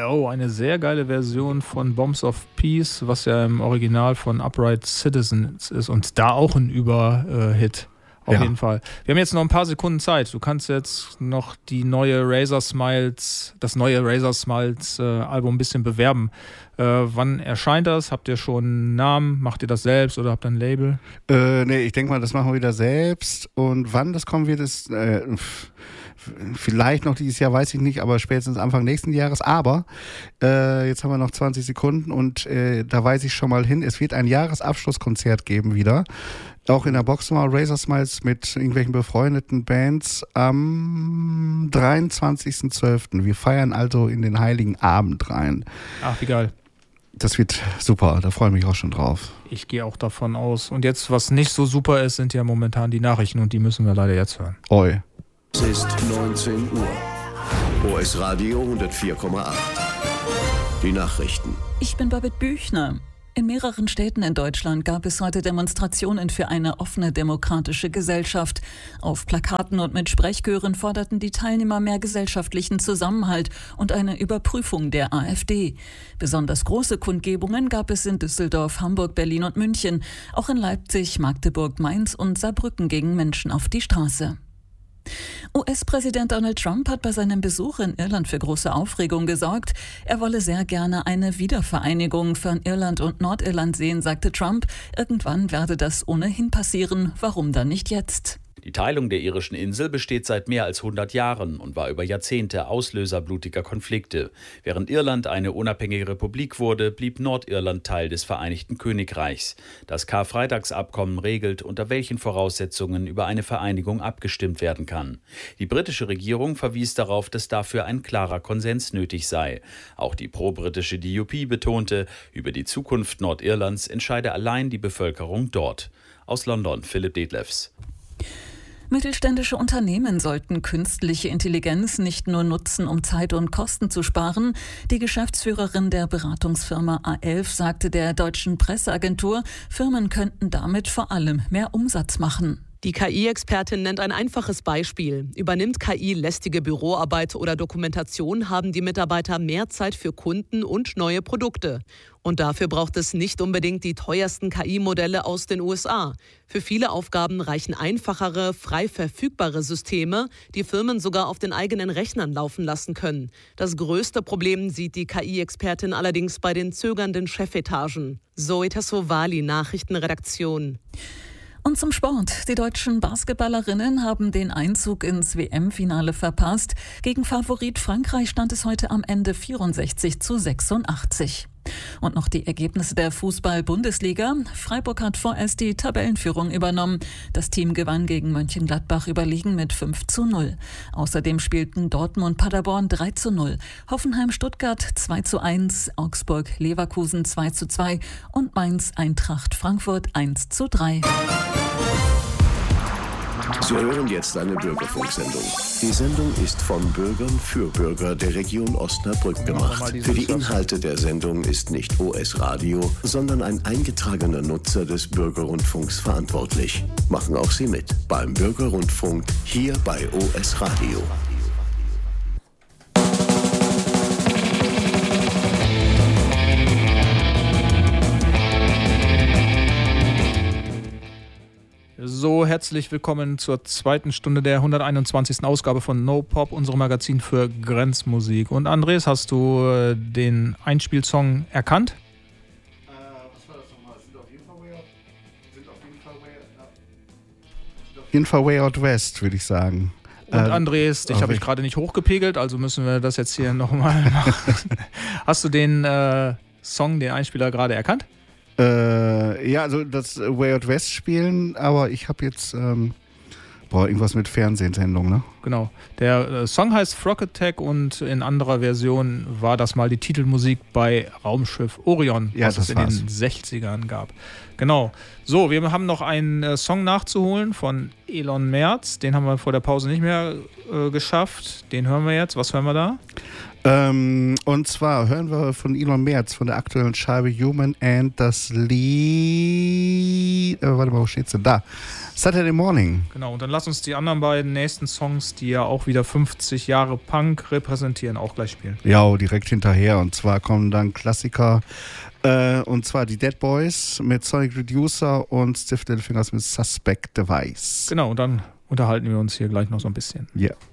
Oh, eine sehr geile Version von Bombs of Peace, was ja im Original von Upright Citizens ist und da auch ein Überhit. Auf jeden Fall. Wir haben jetzt noch ein paar Sekunden Zeit. Du kannst jetzt noch das neue Razor Smiles Album ein bisschen bewerben. Wann erscheint das? Habt ihr schon einen Namen? Macht ihr das selbst oder habt ihr ein Label? Nee, ich denke mal, das machen wir wieder selbst. Und wann das kommen wird, ist vielleicht noch dieses Jahr, weiß ich nicht, aber spätestens Anfang nächsten Jahres. Aber jetzt haben wir noch 20 Sekunden und da weise ich schon mal hin, es wird ein Jahresabschlusskonzert geben wieder. Auch in der Boxmauer Razor Smiles mit irgendwelchen befreundeten Bands am 23.12. Wir feiern also in den Heiligen Abend rein. Ach, wie geil. Das wird super, da freue ich mich auch schon drauf. Ich gehe auch davon aus. Und jetzt, was nicht so super ist, sind ja momentan die Nachrichten und die müssen wir leider jetzt hören. Oi. Es ist 19 Uhr. OS Radio 104,8. Die Nachrichten. Ich bin Babette Büchner. In mehreren Städten in Deutschland gab es heute Demonstrationen für eine offene demokratische Gesellschaft. Auf Plakaten und mit Sprechchören forderten die Teilnehmer mehr gesellschaftlichen Zusammenhalt und eine Überprüfung der AfD. Besonders große Kundgebungen gab es in Düsseldorf, Hamburg, Berlin und München. Auch in Leipzig, Magdeburg, Mainz und Saarbrücken gingen Menschen auf die Straße. US-Präsident Donald Trump hat bei seinem Besuch in Irland für große Aufregung gesorgt. Er wolle sehr gerne eine Wiedervereinigung von Irland und Nordirland sehen, sagte Trump. Irgendwann werde das ohnehin passieren. Warum dann nicht jetzt? Die Teilung der irischen Insel besteht seit mehr als 100 Jahren und war über Jahrzehnte Auslöser blutiger Konflikte. Während Irland eine unabhängige Republik wurde, blieb Nordirland Teil des Vereinigten Königreichs. Das Karfreitagsabkommen regelt, unter welchen Voraussetzungen über eine Vereinigung abgestimmt werden kann. Die britische Regierung verwies darauf, dass dafür ein klarer Konsens nötig sei. Auch die pro-britische DUP betonte, über die Zukunft Nordirlands entscheide allein die Bevölkerung dort. Aus London, Philipp Detlefs. Mittelständische Unternehmen sollten künstliche Intelligenz nicht nur nutzen, um Zeit und Kosten zu sparen. Die Geschäftsführerin der Beratungsfirma A11 sagte der deutschen Presseagentur, Firmen könnten damit vor allem mehr Umsatz machen. Die KI-Expertin nennt ein einfaches Beispiel. Übernimmt KI lästige Büroarbeit oder Dokumentation, haben die Mitarbeiter mehr Zeit für Kunden und neue Produkte. Und dafür braucht es nicht unbedingt die teuersten KI-Modelle aus den USA. Für viele Aufgaben reichen einfachere, frei verfügbare Systeme, die Firmen sogar auf den eigenen Rechnern laufen lassen können. Das größte Problem sieht die KI-Expertin allerdings bei den zögernden Chefetagen. Zoe Tassovali, Nachrichtenredaktion. Und zum Sport. Die deutschen Basketballerinnen haben den Einzug ins WM-Finale verpasst. Gegen Favorit Frankreich stand es heute am Ende 64-86. Und noch die Ergebnisse der Fußball-Bundesliga. Freiburg hat vorerst die Tabellenführung übernommen. Das Team gewann gegen Mönchengladbach überlegen mit 5:0. Außerdem spielten Dortmund-Paderborn 3:0, Hoffenheim-Stuttgart 2:1, Augsburg-Leverkusen 2:2 und Mainz-Eintracht-Frankfurt 1:3. Sie hören jetzt eine Bürgerfunksendung. Die Sendung ist von Bürgern für Bürger der Region Osnabrück gemacht. Für die Inhalte der Sendung ist nicht OS Radio, sondern ein eingetragener Nutzer des Bürgerrundfunks verantwortlich. Machen auch Sie mit beim Bürgerrundfunk hier bei OS Radio. So, herzlich willkommen zur zweiten Stunde der 121. Ausgabe von No Pop, unserem Magazin für Grenzmusik. Und Andres, hast du den Einspielsong erkannt? Was war das nochmal? Sind auf jeden Fall Way Out West, würde ich sagen. Und Andres, dich habe ich gerade nicht hochgepegelt, also müssen wir das jetzt hier nochmal machen. Hast du den Song, den Einspieler gerade erkannt? Ja, also das Way Out West spielen, aber ich habe jetzt irgendwas mit Fernsehsendung, ne? Genau. Der Song heißt Frog Attack und in anderer Version war das mal die Titelmusik bei Raumschiff Orion, was es in den 60ern gab. Genau. So, wir haben noch einen Song nachzuholen von Elon Merz. Den haben wir vor der Pause nicht mehr geschafft. Den hören wir jetzt. Was hören wir da? Und zwar hören wir von Elon Merz, von der aktuellen Scheibe Human and das Lied. Warte mal, wo steht's denn da? Saturday Morning. Genau, und dann lass uns die anderen beiden nächsten Songs, die ja auch wieder 50 Jahre Punk repräsentieren, auch gleich spielen. Ja, direkt hinterher. Und zwar kommen dann Klassiker, und zwar die Dead Boys mit Sonic Reducer und Stiff Little Fingers mit Suspect Device. Genau, und dann unterhalten wir uns hier gleich noch so ein bisschen. Ja. Yeah.